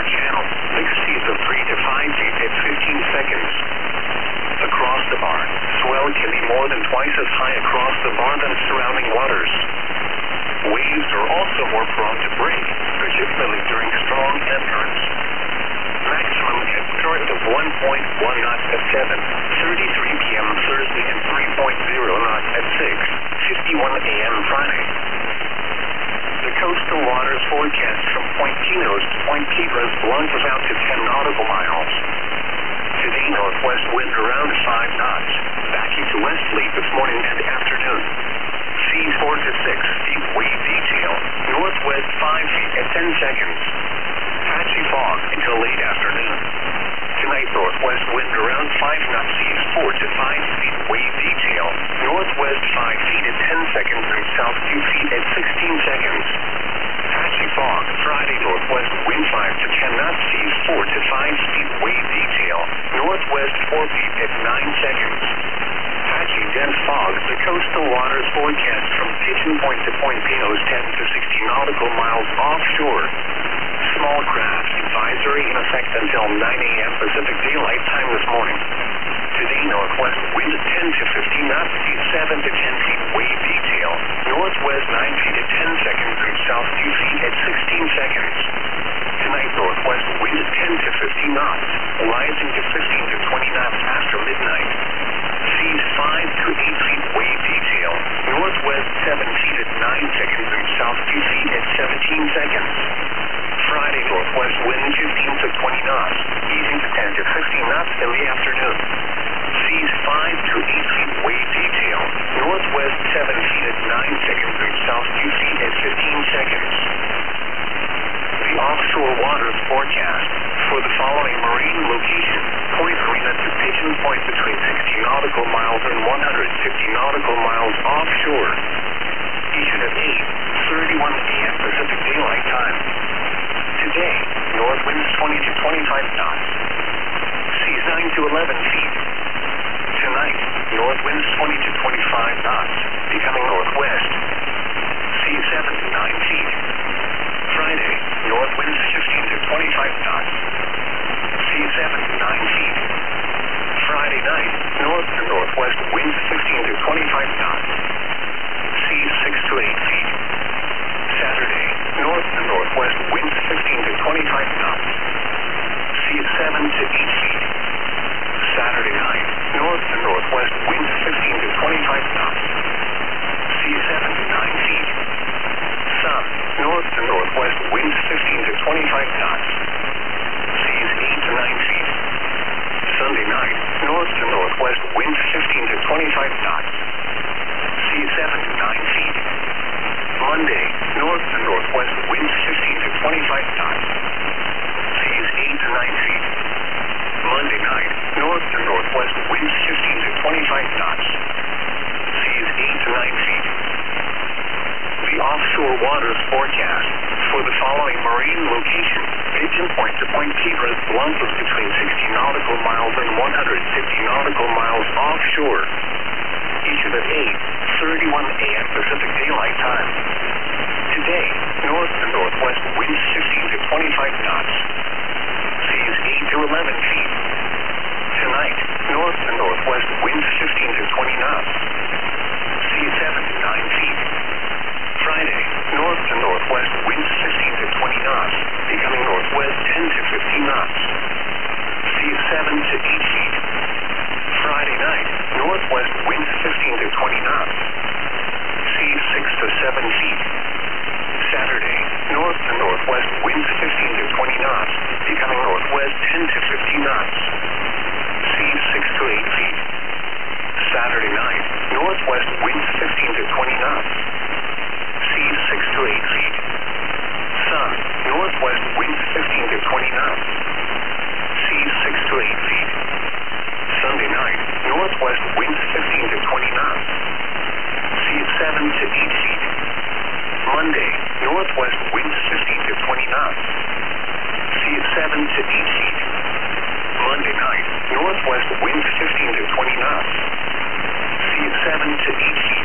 Outer Channel, mixed seas of 3 to 5 feet at 15 seconds. Across the bar, swell can be more than twice as high across the bar than surrounding waters. Waves are also more prone to break, particularly during strong ebb currents. Maximum ebb current of 1.1 knots at 7:33 p.m. Thursday and 3.0 knots at 6:51 a.m. Friday. The coastal waters forecast from Point Pinos to Point Piedras Blancas out to 10 nautical miles. Today, northwest wind around 5 knots, backing to westerly this morning and afternoon. Seas 4 to 6 feet, wave detail, northwest 5 feet at 10 seconds. Patchy fog until late afternoon. Tonight, northwest wind around 5 knots, seas 4 to 5 feet, wave detail, northwest 5 feet at 10 seconds and south 2 feet at 16 seconds. Patchy fog, Friday, northwest wind 5 to 10 knots, seas 4 to 5 feet, wave detail, northwest 4 feet at 9 seconds. Patchy dense fog, the coastal waters forecast from Pigeon Point to Point Pinos 10 to 60 nautical miles offshore. Small craft advisory in effect until 9 a.m. Pacific Daylight Time this morning. Today, northwest wind 10 to 15 knots, seas 7 to 10 feet, wave detail, northwest 9 feet at 10 seconds and south 2 feet at 16 seconds. Tonight, northwest wind 10 to 15 knots, rising to 15 to 20 knots after midnight. Seas 5 to 8 feet, wave detail, northwest 7 feet at 9 seconds and south 2 feet at 17 seconds. Friday, northwest wind 15 to 20 knots, easing to 10 to 15 knots in the afternoon. Seas 5 to 8 feet, wave detail, northwest 7 feet at 9 seconds and south 2 feet at 15 seconds. The offshore waters forecast for the following marine location: Point Arena to Pigeon Point between 60 nautical miles and 150 nautical miles offshore. Issued at 8:31 a.m. Pacific Daylight Time. Today, north winds 20 to 25 knots. Seas 9 to 11 feet. Tonight, north winds 20 to 25 knots, becoming northwest. Seas 7 to 9 feet. Friday, north winds 15 to 25 knots. Seas 7 to 9 feet. Friday night, north to northwest winds 15 to 25 knots. Seas 6 to 8 feet. Saturday, north to northwest winds 15 to 25 knots. Seas 7 to 8 feet. Saturday night, north to northwest winds 15 to 25 knots. Seas 7 to 9 feet. Sun, north to northwest winds 15 to 25 knots. Seas 8 to 9 feet. Sunday night, north to northwest winds 15 to 25 knots. Seas 7 to 9 feet. Monday, north to northwest winds 15 to 25 knots. Seas 8 to 9 feet. Monday night, north to northwest winds 15 to 25 knots. Seas 8 to 9 feet. The offshore waters forecast for the following marine location: Pigeon Point to Point Piedras Blancas between 60 nautical miles and 150 nautical miles offshore. Issued at 8:31 a.m. Pacific Daylight Time. Today, north to northwest winds 15 to 25 knots. Seas 8 to 11 feet. Tonight, north to northwest winds 15 to 20 knots. Seas 7 to 9 feet. Friday, north to northwest winds 15 to 20 knots, becoming northwest 10 to 15 knots. Seas 7 to 8 feet. Friday night, northwest winds 15 to 20 knots. Seas 6 to 7 feet. Saturday, north to northwest winds 15 to 20 knots, becoming northwest 10 to 15 knots. Seas 6 to 8 feet. Saturday night, northwest winds 15 to 20 knots. Seas 6 to 8 feet. Sun, northwest winds 15 to 20 knots. Seas 6 to 8 feet. Sunday night, northwest winds 15 to 20 knots. Seas 7 to 8 feet. Monday, northwest winds 15 to 20 knots. Seas 7 to 8 feet. Monday night, northwest winds 15 to 20 knots. Seas 7 to 8 feet.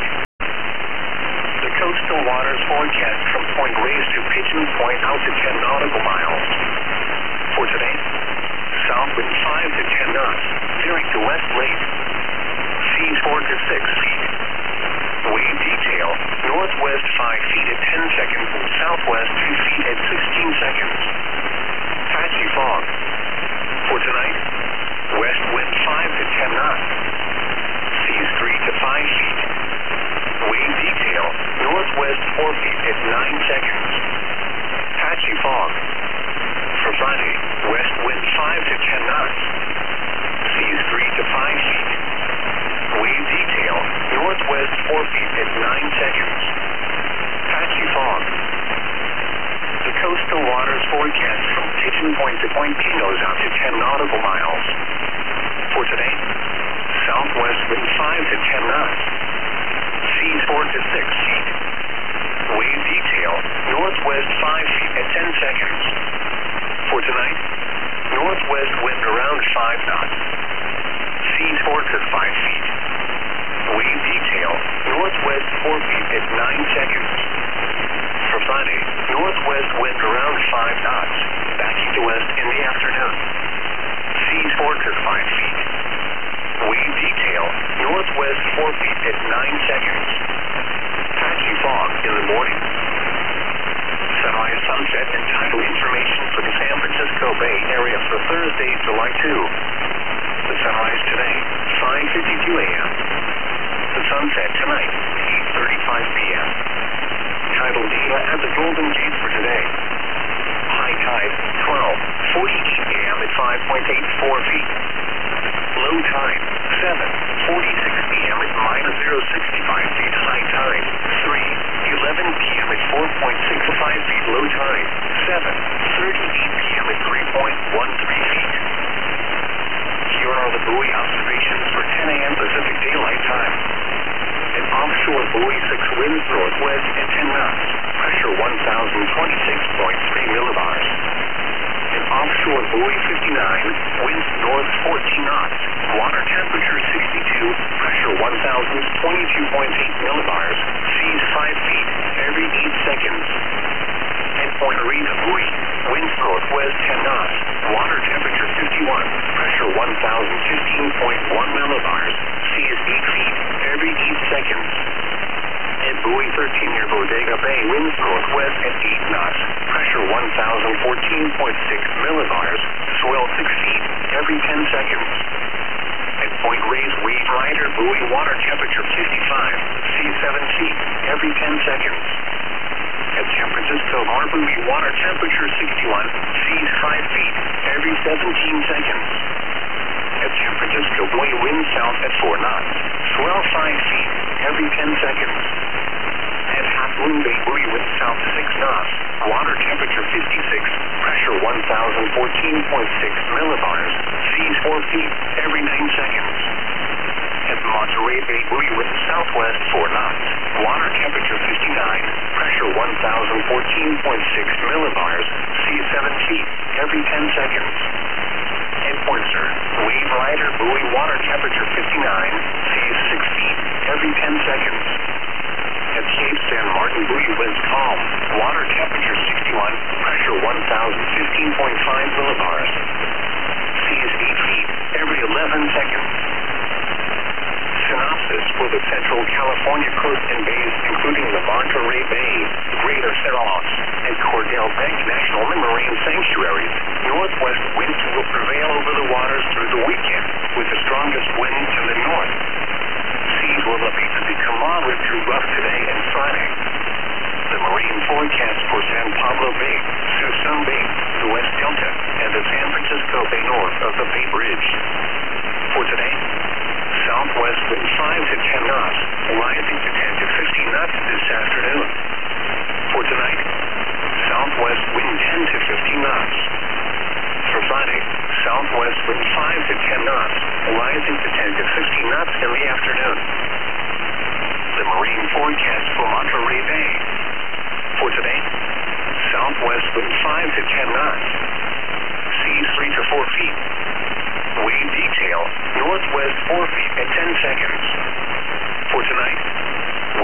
The coastal waters forecast from Point Reyes to Pigeon Point out to 10 nautical miles. For today, south wind 5 to 10 knots, veering to west late. Seas 4 to 6 feet. Wave detail, northwest 5 feet at 10 seconds, southwest 2 feet at 16 seconds. Patchy fog. For tonight, west wind 5 to 10 knots. Seas 3 to 5 feet. Wave detail, northwest 4 feet at 9 seconds. Patchy fog. For Friday, west wind 5 to 10 knots. Seas 3 to 5 feet. Wave detail, northwest 4 feet at 9 seconds. Patchy fog. The coastal waters forecast from Pigeon Point to Point Pinos out to 10 nautical miles. For today, southwest wind 5 to 10 knots. Seas 4 to 6 feet. Wave detail, northwest 5 feet at 10 seconds. For tonight, northwest wind around 5 knots. Seas 4 to 5 feet. Wave detail, northwest 4 feet at 9 seconds. For Friday, northwest wind around 5 knots, backing to west in the afternoon. Seas 4 to 5 feet. Wave detail, northwest 4 feet at 9 seconds. Patchy fog in the morning. Sunrise, sunset, and tidal information for the San Francisco Bay Area for Thursday, July 2. The sunrise today, 5:52 a.m. The sunset tonight, 8:35 p.m. Tidal data at the Golden Gate for today. High tide, 12:48 a.m. at 5.84 feet. Low tide, 7:46 p.m. at -0.65 feet. High tide, 3:11 p.m. at 4.65 feet. Low tide, 7:38 p.m. at 3.13 feet. Here are the buoy observations for 10 a.m. Pacific Daylight Time. An offshore buoy 6 winds northwest at 10 knots, pressure 1,026.3 millibars. An offshore buoy 59, winds north 14 knots, water temperature 62, pressure 1,022.8 millibars, seas 5 feet every 8 seconds. At Point Arena buoy, winds northwest 10 knots, water temperature 51, pressure 1,015.1 millibars, seas 8 feet every 8 seconds. At buoy 13 near Bodega Bay, winds northwest at 8 knots, pressure 1,014.6 millibars, swell 6 feet every 10 seconds. At Point Reyes Wave Rider buoy, water temperature 55, seas 7 feet every 10 seconds. At San Francisco Bar buoy, water temperature 61, seas 5 feet every 17 seconds. At San Francisco buoy, wind south at 4 knots, swell 5 feet every 10 seconds. At Half Moon Bay buoy, wind south 6 knots, water temperature 56, pressure 1,014.6 millibars, seas 4 feet every 9 seconds. At Monterey Bay buoy, wind southwest 4 knots, water temperature 59, pressure 1,014.6 millibars, seas 7 feet every 10 seconds. At Point Sur, Wave Rider buoy, water temperature 59, seas 6 feet every 10 seconds. At Cape San Martin buoy, winds calm, water temperature 61, pressure 1,015.5 millibars, seas 8 feet every 11 seconds. Synopsis for the Central California coast and bays, including the Monterey Bay, Greater Cerros, and Cordell Bank National Marine Sanctuaries, northwest winds will prevail over the waters through the weekend, with the strongest wind to the north. Seas will elevate to become moderate through rough today and Friday. The marine forecast for San Pablo Bay, Suisun Bay, the West Delta, and the San Francisco Bay north of the Bay Bridge. For today, southwest wind 5 to 10 knots, rising to 10 to 15 knots this afternoon. For tonight, southwest wind 10 to 15 knots. For Friday, southwest wind 5 to 10 knots, rising to 10 to 15 knots in the afternoon. The marine forecast for Monterey Bay. For today, southwest wind 5 to 10 knots, seas 3 to 4 feet. Wave detail, northwest 4 feet at 10 seconds. For tonight,